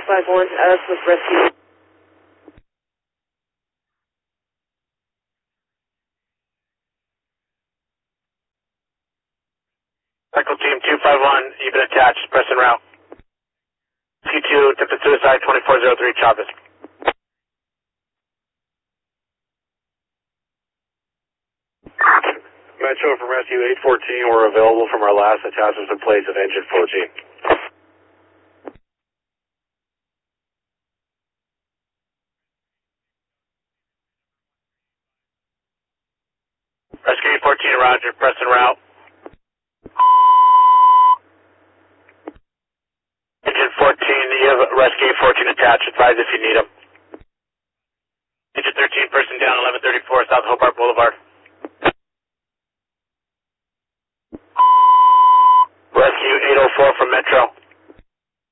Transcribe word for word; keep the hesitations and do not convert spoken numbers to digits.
five one, us with rescue. Echo Team two five one, you've been attached, press en route. T two, attempted suicide, twenty-four oh three, Chavez. Metro from Rescue eight fourteen, we're available from our last attachments in place of engine fourteen. Rescue eight fourteen, roger, press en route. Engine fourteen, you have Rescue eight fourteen attached, advise if you need them.